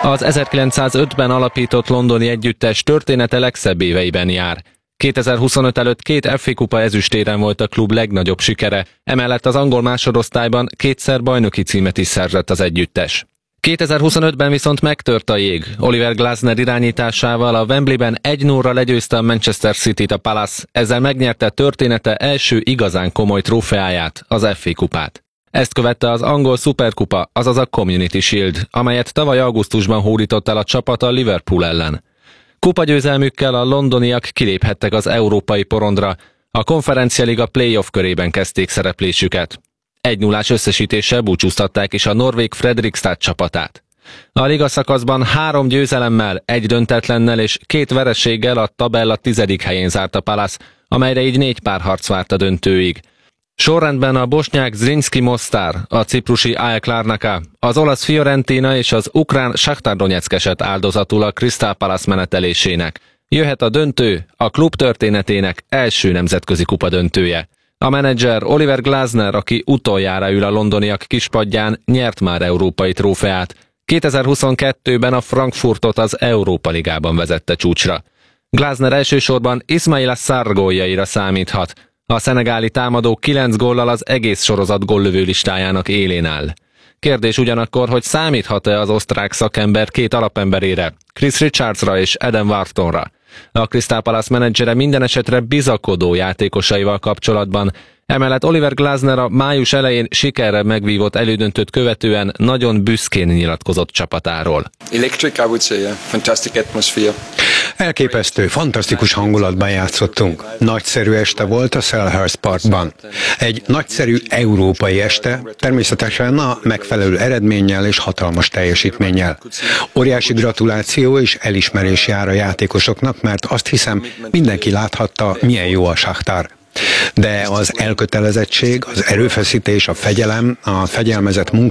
Az 1905-ben alapított londoni együttes története legszebb éveiben jár. 2025 előtt 2 FA kupa ezüstérem volt a klub legnagyobb sikere, emellett az angol másodosztályban 2-szer bajnoki címet is szerzett az együttes. 2025-ben viszont megtört a jég. Oliver Glasner irányításával a Wembleyben 1-0-ra legyőzte a Manchester Cityt a Palace, ezzel megnyerte története első igazán komoly trófeáját, az FA kupát. Ezt követte az angol szuperkupa, azaz a Community Shield, amelyet tavaly augusztusban hódított el a csapat a Liverpool ellen. Kupagyőzelmükkel a londoniak kiléphettek az európai porondra, a Konferencialiga play-off körében kezdték szereplésüket. 1-0-ás összesítéssel búcsúztatták is a norvég Fredrikstad csapatát. A liga szakaszban 3 győzelemmel, 1 döntetlennel és 2 vereséggel a tabella 10. helyén zárt a Palace, amelyre így 4 párharc várt a döntőig. Sorrendben a bosnyák Zrinjski Mostar, a ciprusi AEK Larnaca, az olasz Fiorentina és az ukrán Shakhtar Donetsk esett áldozatul a Crystal Palace menetelésének. Jöhet a döntő, a klub történetének első nemzetközi kupadöntője. A menedzser Oliver Glasner, aki utoljára ül a londoniak kispadján, nyert már európai trófeát. 2022-ben a Frankfurtot az Európa Ligában vezette csúcsra. Glasner elsősorban Ismaila Sarr góljaira számíthat. A szenegáli támadó 9 góllal az egész sorozat góllövő listájának élén áll. Kérdés ugyanakkor, hogy számíthat-e az osztrák szakember 2 alapemberére, Chris Richardsra és Adam Whartonra. A Crystal Palace menedzsere minden esetre bizakodó játékosaival kapcsolatban, emellett Oliver Glasner a május elején sikerrel megvívott elődöntőt követően nagyon büszkén nyilatkozott csapatáról. Electric, I would say, yeah. Fantastic atmosphere. Elképesztő, fantasztikus hangulatban játszottunk. Nagyszerű este volt a Selhurst Parkban. Egy nagyszerű európai este, természetesen a megfelelő eredménnyel és hatalmas teljesítménnyel. Óriási gratuláció és elismerés jár a játékosoknak, mert azt hiszem, mindenki láthatta, milyen jó a Shakhtar. De az elkötelezettség, az erőfeszítés, a fegyelem, a fegyelmezett munka